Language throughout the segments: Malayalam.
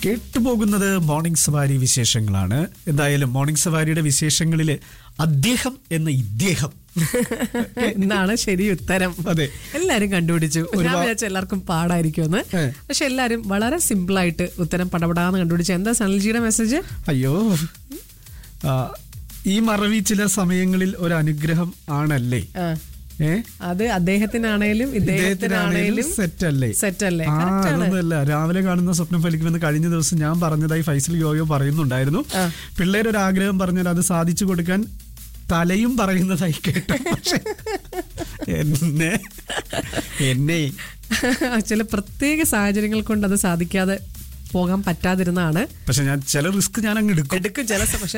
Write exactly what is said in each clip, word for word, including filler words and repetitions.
കേട്ടുപോകുന്നത് മോർണിംഗ് സവാരി വിശേഷങ്ങളാണ്. എന്തായാലും മോർണിംഗ് സവാരിയുടെ വിശേഷങ്ങളിൽ അദ്ദേഹം എന്ന ഇദ്ദേഹം എന്നാണ് ശരി ഉത്തരം. അതെ, എല്ലാരും കണ്ടുപിടിച്ചു. ഞാൻ വിചാരിച്ച എല്ലാവർക്കും പാടായിരിക്കുമെന്ന്. പക്ഷെ എല്ലാരും വളരെ സിമ്പിൾ ആയിട്ട് ഉത്തരം പടപടാന്ന് കണ്ടുപിടിച്ചു. എന്താ സനൽജിയുടെ മെസ്സേജ്? അയ്യോ, ഈ മറവി ചില സമയങ്ങളിൽ ഒരു അനുഗ്രഹം ആണല്ലേ. അത് അദ്ദേഹത്തിനാണേലും ഇദ്ദേഹത്തിനാണേലും സെറ്റ് അല്ലേ സെറ്റ് അല്ലേ അതൊന്നുമല്ല. രാവിലെ കാണുന്ന സ്വപ്നം ഫലിക്കുമെന്ന് കഴിഞ്ഞ ദിവസം ഞാൻ പറഞ്ഞതായി ഫൈസൽ യോയോ പറയുന്നുണ്ടായിരുന്നു. പിള്ളേരൊരാഗ്രഹം പറഞ്ഞാൽ അത് സാധിച്ചു കൊടുക്കാൻ തലയും പറയുന്നതായി കേട്ടു. പക്ഷെ എന്നെ എന്നെ ചില പ്രത്യേക സാഹചര്യങ്ങൾ കൊണ്ട് അത് സാധിക്കാതെ പോകാൻ പറ്റാതിരുന്നാണ്. പക്ഷെ ഞാൻ ചില റിസ്ക് ഞാൻ അങ്ങ് എടുക്കും എടുക്കും ചില പക്ഷെ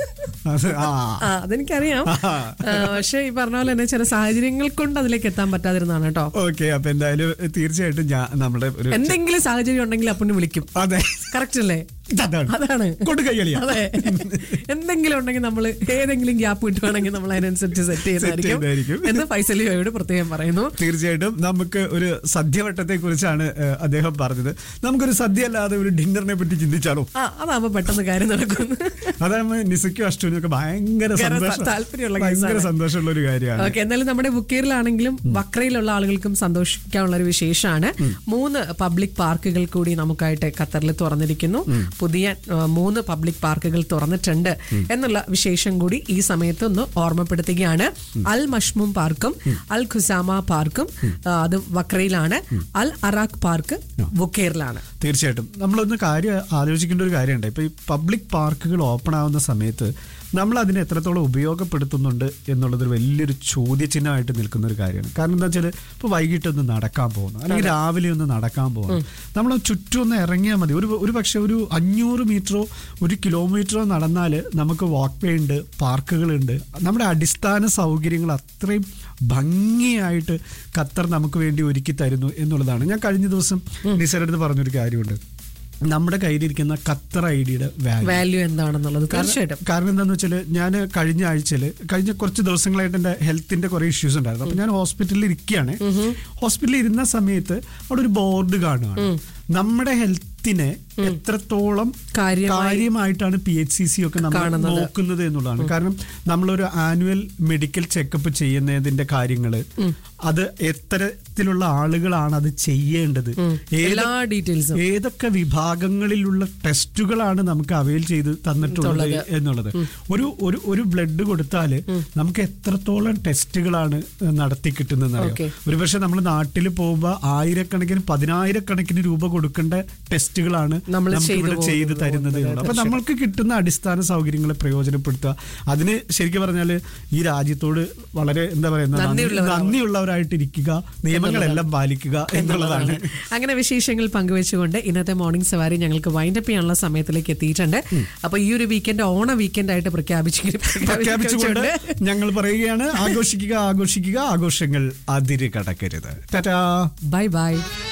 അതെനിക്കറിയാം. പക്ഷെ ഈ പറഞ്ഞ പോലെ തന്നെ ചില സാഹചര്യങ്ങൾ കൊണ്ട് അതിലേക്ക് എത്താൻ പറ്റാതിരുന്നാണ് കേട്ടോ. ഓക്കെ, അപ്പൊ എന്തായാലും തീർച്ചയായിട്ടും ഞാൻ നമ്മുടെ എന്തെങ്കിലും സാഹചര്യം ഉണ്ടെങ്കിൽ അപ്പുണ്ണി വിളിക്കും. അതെ, കറക്റ്റ് അല്ലേ? അതാണ് അതെ. എന്തെങ്കിലും ഉണ്ടെങ്കിൽ നമ്മൾ ഏതെങ്കിലും ഗ്യാപ്പ് കിട്ടുവാണെങ്കിൽ നമ്മൾ അതിനനുസരിച്ച് സെറ്റ് ചെയ്യുന്നതായിരിക്കും എന്ന് ഫൈസലിയോട് പ്രത്യേകം പറയുന്നു. തീർച്ചയായിട്ടും നമുക്ക് ഒരു സദ്യവട്ടത്തെ കുറിച്ചാണ് അദ്ദേഹം പറഞ്ഞത്. നമുക്കൊരു സദ്യ അല്ലാതെ ഒരു ഡിന്നറിനെ പറ്റി ചിന്തിച്ചാലോ? ആ, അതാകുമ്പോ പെട്ടെന്ന് കാര്യം നടക്കും. അതാകുമ്പോ നിസയ്ക്കും അഷ്ടമിനും ഒക്കെ ഭയങ്കര താല്പര്യമുള്ള ഭയങ്കര സന്തോഷമുള്ള ഒരു കാര്യമാണ്. ഓക്കെ, എന്തായാലും നമ്മുടെ ബുക്കേറിലാണെങ്കിലും വക്രയിലുള്ള ആളുകൾക്കും സന്തോഷിക്കാനുള്ള ഒരു വിശേഷമാണ്. മൂന്ന് പബ്ലിക് പാർക്കുകൾ കൂടി നമുക്കായിട്ട് ഖത്തറിൽ തുറന്നിരിക്കുന്നു. പുതിയ മൂന്ന് പബ്ലിക് പാർക്കുകൾ തുറന്നിട്ടുണ്ട് എന്നുള്ള വിശേഷം കൂടി ഈ സമയത്ത് ഒന്ന് ഓർമ്മപ്പെടുത്തുകയാണ്. അൽ മഷ്മൂം പാർക്കും അൽ ഖുസാമ പാർക്കും അത് വക്രയിലാണ്. അൽ അറാഖ് പാർക്ക് ബുക്കേറിലാണ്. തീർച്ചയായിട്ടും നമ്മളൊന്ന് കാര്യം ആലോചിക്കേണ്ട ഒരു കാര്യമുണ്ട്. ഇപ്പൊ ഈ പബ്ലിക് പാർക്കുകൾ ഓപ്പൺ ആവുന്ന സമയത്ത് നമ്മൾ അതിനെ എത്രത്തോളം ഉപയോഗപ്പെടുത്തുന്നുണ്ട് എന്നുള്ളത് വലിയൊരു ചോദ്യചിഹ്നമായിട്ട് നിൽക്കുന്ന ഒരു കാര്യമാണ്. കാരണം എന്താ വെച്ചാൽ ഇപ്പോൾ വൈകിട്ടൊന്ന് നടക്കാൻ പോകുന്നു, അല്ലെങ്കിൽ രാവിലെ ഒന്ന് നടക്കാൻ പോകുന്നു, നമ്മൾ ചുറ്റും ഒന്ന് ഇറങ്ങിയാൽ മതി. ഒരു ഒരു പക്ഷേ ഒരു അഞ്ഞൂറ് മീറ്ററോ ഒരു കിലോമീറ്ററോ നടന്നാൽ നമുക്ക് വാക്ക് വേ ഉണ്ട്, പാർക്കുകളുണ്ട്. നമ്മുടെ അടിസ്ഥാന സൗകര്യങ്ങൾ അത്രയും ഭംഗിയായിട്ട് ഖത്തർ നമുക്ക് വേണ്ടി ഒരുക്കി തരുന്നു എന്നുള്ളതാണ്. ഞാൻ കഴിഞ്ഞ ദിവസം നിസരടുത്ത് പറഞ്ഞൊരു കാര്യമുണ്ട്. നമ്മുടെ കയ്യിലിരിക്കുന്ന ഖത്തർ ഐ ഡിയുടെ വാല്യൂ എന്താണെന്നുള്ളത് തീർച്ചയായിട്ടും. കാരണം എന്താണെന്ന് വെച്ചാൽ ഞാൻ കഴിഞ്ഞ ആഴ്ചയിൽ കഴിഞ്ഞ കുറച്ച് ദിവസങ്ങളായിട്ട് എൻ്റെ ഹെൽത്തിന്റെ കുറെ ഇഷ്യൂസ് ഉണ്ടായിരുന്നു. അപ്പൊ ഞാൻ ഹോസ്പിറ്റലിൽ ഇരിക്കുകയാണ്. ഹോസ്പിറ്റലിൽ ഇരുന്ന സമയത്ത് അവിടെ ഒരു ബോർഡ് കാണുകയാണ്. നമ്മുടെ ഹെൽത്തിനെ എത്രത്തോളം കാര്യമായിട്ടാണ് പി എച്ച് സി സി ഒക്കെ നമ്മൾ നോക്കുന്നത് എന്നുള്ളതാണ്. കാരണം നമ്മളൊരു ആനുവൽ മെഡിക്കൽ ചെക്കപ്പ് ചെയ്യുന്നതിന്റെ കാര്യങ്ങള്, അത് എത്തരത്തിലുള്ള ആളുകളാണ് അത് ചെയ്യേണ്ടത്, ഏതൊക്കെ വിഭാഗങ്ങളിലുള്ള ടെസ്റ്റുകളാണ് നമുക്ക് അവൈൽ ചെയ്ത് തന്നിട്ടുള്ളത് എന്നുള്ളത്. ഒരു ഒരു ഒരു ബ്ലഡ് കൊടുത്താല് നമുക്ക് എത്രത്തോളം ടെസ്റ്റുകളാണ് നടത്തി കിട്ടുന്നത്. ഒരുപക്ഷെ നമ്മൾ നാട്ടിൽ പോകുമ്പോൾ ആയിരക്കണക്കിന് പതിനായിരക്കണക്കിന് രൂപ കൊടുക്കേണ്ട ടെസ്റ്റുകളാണ് നമുക്ക് ഇവിടെ ചെയ്ത് തരുന്നത്. അപ്പൊ നമ്മൾക്ക് കിട്ടുന്ന അടിസ്ഥാന സൗകര്യങ്ങളെ പ്രയോജനപ്പെടുത്തുക. അതിന് ശരിക്കും പറഞ്ഞാല് ഈ രാജ്യത്തോട് വളരെ എന്താ പറയുക നന്ദിയുള്ളവരായിട്ടിരിക്കുക, നിയമങ്ങളെല്ലാം പാലിക്കുക എന്നുള്ളതാണ്. അങ്ങനെ വിശേഷങ്ങൾ പങ്കുവെച്ചുകൊണ്ട് ഇന്നത്തെ മോർണിംഗ് സവാരി ഞങ്ങൾക്ക് വൈൻഡപ്പ് ചെയ്യാനുള്ള സമയത്തിലേക്ക് എത്തിയിട്ടുണ്ട്. അപ്പൊ ഈ ഒരു വീക്കെൻഡ് ഓണ വീക്കെൻഡ് ആയിട്ട് പ്രഖ്യാപിച്ചുകൊണ്ട് ഞങ്ങൾ പറയുകയാണ്, ആഘോഷിക്കുക ആഘോഷിക്കുക, ആഘോഷങ്ങൾ അതിര് കടക്കരുത്. Tata, bye bye.